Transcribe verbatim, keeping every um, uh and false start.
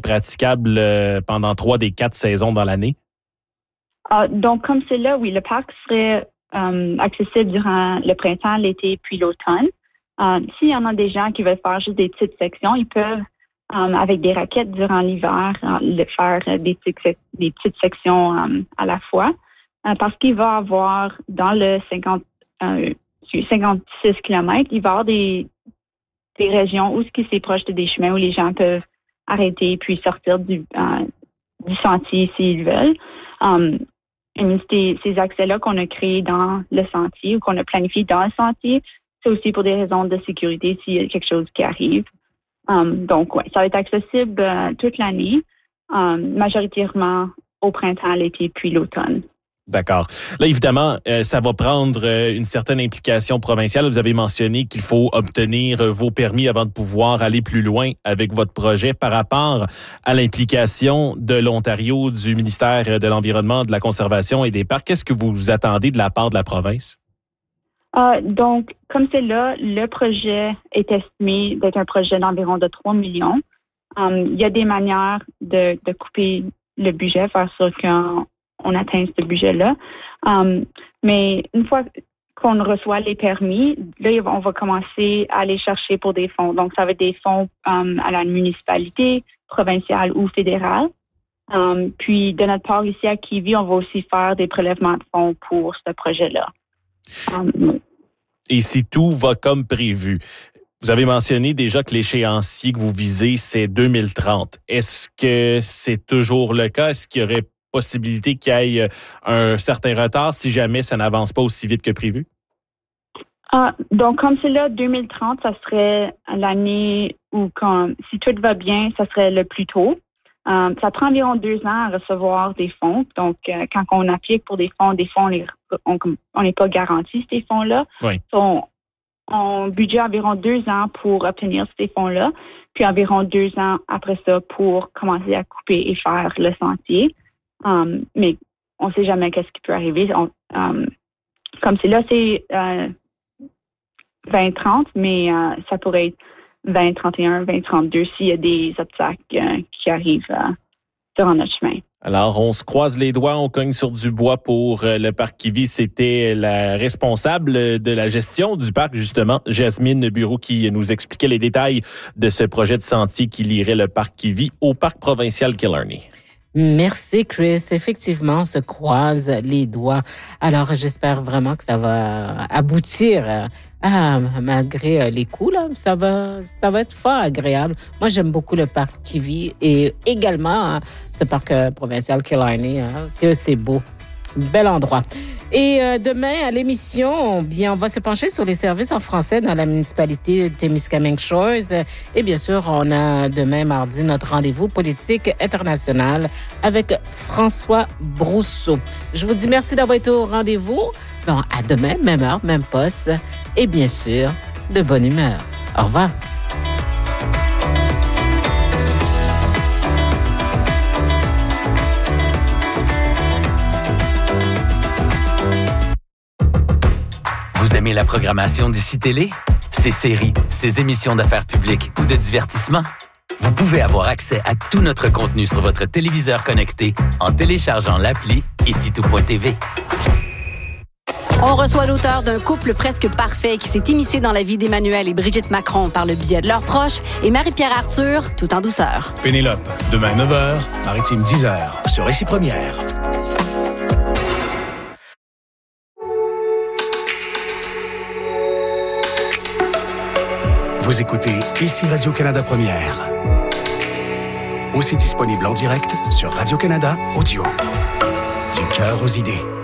praticable euh, pendant trois des quatre saisons dans l'année? Uh, donc, comme c'est là, oui, le parc serait um, accessible durant le printemps, l'été, puis l'automne. Uh, s'il y en a des gens qui veulent faire juste des petites sections, ils peuvent, um, avec des raquettes durant l'hiver, uh, le faire des petites, des petites sections um, à la fois. Uh, parce qu'il va y avoir, dans le cinquante, uh, cinquante-six kilomètres, il va y avoir des, des régions où c'est proche de des chemins où les gens peuvent arrêter puis sortir du, uh, du sentier s'ils veulent. Um, ces, ces accès-là qu'on a créés dans le sentier ou qu'on a planifié dans le sentier, c'est aussi pour des raisons de sécurité s'il y a quelque chose qui arrive. Um, donc, ouais, ça va être accessible uh, toute l'année, um, majoritairement au printemps, l'été puis l'automne. D'accord. Là, évidemment, euh, ça va prendre euh, une certaine implication provinciale. Vous avez mentionné qu'il faut obtenir euh, vos permis avant de pouvoir aller plus loin avec votre projet. Par rapport à l'implication de l'Ontario, du ministère de l'Environnement, de la Conservation et des Parcs, qu'est-ce que vous vous attendez de la part de la province? Euh, donc, comme c'est là, le projet est estimé d'être un projet d'environ de trois millions. Um, il y a des manières de, de couper le budget, faire sûr qu'on on atteint ce budget-là. Um, mais une fois qu'on reçoit les permis, là, on va commencer à aller chercher pour des fonds. Donc, ça va être des fonds um, à la municipalité, provinciale ou fédérale. Um, puis, de notre part, ici à Kiwi, on va aussi faire des prélèvements de fonds pour ce projet-là. Um, Et si tout va comme prévu, vous avez mentionné déjà que l'échéancier que vous visez, c'est deux mille trente. Est-ce que c'est toujours le cas? Est-ce qu'il y aurait possibilité qu'il y ait un certain retard si jamais ça n'avance pas aussi vite que prévu? Uh, donc, comme c'est là, deux mille trente, ça serait l'année où, quand, si tout va bien, ça serait le plus tôt. Um, ça prend environ deux ans à recevoir des fonds. Donc, euh, quand on applique pour des fonds, des fonds, on n'est pas garanti ces fonds-là. Oui. On, on budget environ deux ans pour obtenir ces fonds-là, puis environ deux ans après ça pour commencer à couper et faire le sentier. Um, mais on ne sait jamais qu'est-ce qui peut arriver. On, um, comme c'est là, c'est euh, vingt trente, mais euh, ça pourrait être vingt trente et un, vingt trente-deux s'il y a des obstacles euh, qui arrivent euh, durant notre chemin. Alors, on se croise les doigts, on cogne sur du bois pour euh, le parc Kiwi. C'était la responsable de la gestion du parc, justement, Jasmine Bureau, qui nous expliquait les détails de ce projet de sentier qui lierait le parc Kiwi au parc provincial Killarney. Merci, Chris. Effectivement, on se croise les doigts. Alors, j'espère vraiment que ça va aboutir. Ah, malgré les coûts, là, ça va, ça va être fort agréable. Moi, j'aime beaucoup le parc Kiwi et également hein, ce parc euh, provincial Killarney, hein, que c'est beau. Bel endroit. Et euh, demain, à l'émission, bien, on va se pencher sur les services en français dans la municipalité de Témiscamingue Shores. Et bien sûr, on a demain, mardi, notre rendez-vous politique international avec François Brousseau. Je vous dis merci d'avoir été au rendez-vous. Bon, à demain, même heure, même poste. Et bien sûr, de bonne humeur. Au revoir. Vous aimez la programmation d'Ici Télé? Ses séries, ses émissions d'affaires publiques ou de divertissement? Vous pouvez avoir accès à tout notre contenu sur votre téléviseur connecté en téléchargeant l'appli ici tout point t v. On reçoit l'auteur d'un couple presque parfait qui s'est immiscé dans la vie d'Emmanuel et Brigitte Macron par le biais de leurs proches et Marie-Pierre Arthur, tout en douceur. Pénélope, demain neuf heures, Maritime dix heures, sur Ici Première. Vous écoutez Ici Radio-Canada Première. Aussi disponible en direct sur Radio-Canada Audio. Du cœur aux idées.